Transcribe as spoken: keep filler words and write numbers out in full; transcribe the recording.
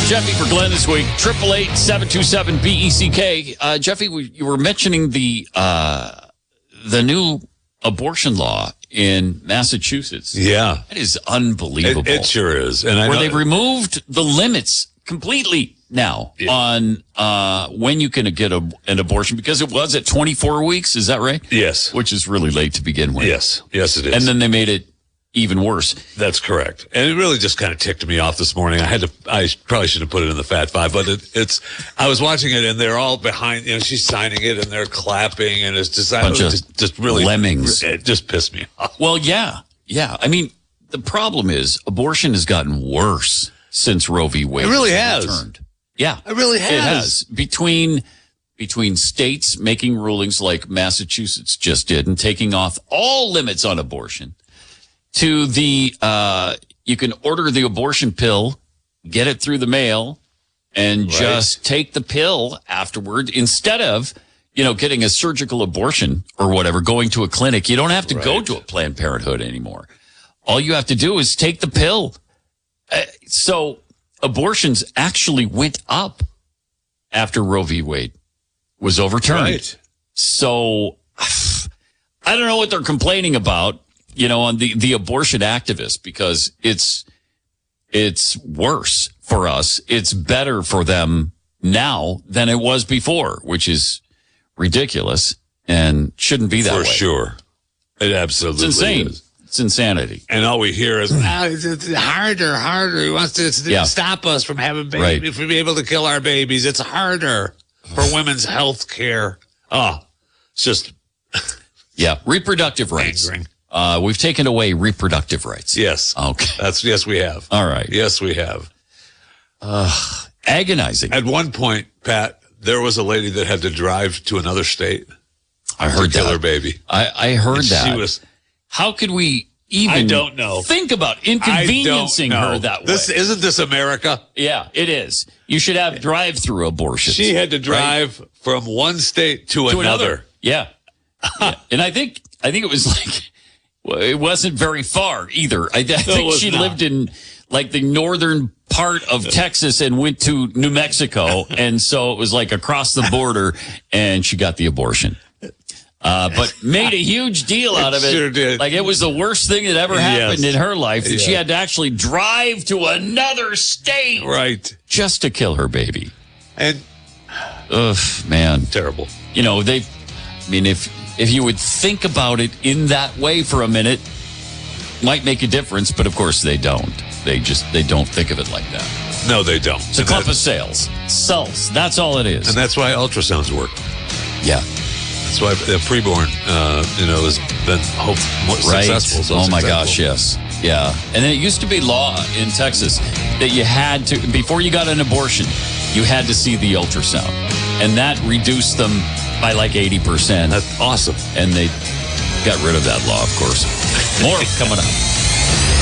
Jeffy for Glenn this week. Triple eight seven two seven B E C K. Uh, Jeffy, we, you were mentioning the uh, the new abortion law in Massachusetts. Yeah, that is unbelievable. It, it sure is, and I where know, they've removed the limits completely now yeah. on uh, when you can get a, an abortion, because it was at twenty-four weeks. Is that right? Yes, which is really late to begin with. Yes, yes, it is. And then they made it even worse. That's correct. And it really just kind of ticked me off this morning. I had to, I probably should have put it in the Fat Five, but it, it's, I was watching it and they're all behind, you know, she's signing it and they're clapping and it's just, I, just, just really, lemmings. It just pissed me off. Well, yeah, yeah. I mean, the problem is abortion has gotten worse since Roe v. Wade. It really has. Returned. Yeah. It really has. It has. Between, between states making rulings like Massachusetts just did and taking off all limits on abortion, to the, uh, you can order the abortion pill, get it through the mail, and right. just take the pill afterward instead of, you know, getting a surgical abortion or whatever, going to a clinic. You don't have to right. go to a Planned Parenthood anymore. All you have to do is take the pill. Uh, so abortions actually went up after Roe v. Wade was overturned. Right. So I don't know what they're complaining about, you know, on the, the abortion activists, because it's, it's worse for us. It's better for them now than it was before, which is ridiculous and shouldn't be that for way. For sure. It absolutely it's insane. is. It's insanity. And all we hear is, ah, it's, it's harder, harder. He wants to, to yeah. stop us from having babies, right. from being able to kill our babies. It's harder for women's health care. Oh, it's just. yeah. Reproductive rights. Angering. Uh, we've taken away reproductive rights. Yes. Okay. That's, yes, we have. All right. Yes, we have. Uh, agonizing. At one point, Pat, there was a lady that had to drive to another state. I heard to kill that. her baby. I, I heard and that. She was. How could we even I don't know. think about inconveniencing her that way? This, isn't this America? Yeah, it is. You should have drive-through abortions. She had to drive right? from one state to, to another. another. Yeah. yeah. And I think I think it was like, well, it wasn't very far either. I, I no, think she not. lived in like the northern part of Texas and went to New Mexico. And so it was like across the border and she got the abortion. Uh, but made a huge deal out of it. Sure did. Like it was the worst thing that ever happened yes. in her life. That yeah. she had to actually drive to another state. Right. Just to kill her baby. And. Ugh, man. Terrible. You know, they, I mean, if, if you would think about it in that way for a minute, might make a difference. But of course they don't. They just, they don't think of it like that. No, they don't. It's a clump of sales. Cells. That's all it is. And that's why ultrasounds work. Yeah. That's why the preborn, uh, you know, has been hope more right. successful. So oh my successful. gosh, yes, yeah. And it used to be law in Texas that you had to, before you got an abortion, you had to see the ultrasound, and that reduced them by like eighty percent. That's awesome. And they got rid of that law, of course. More coming up.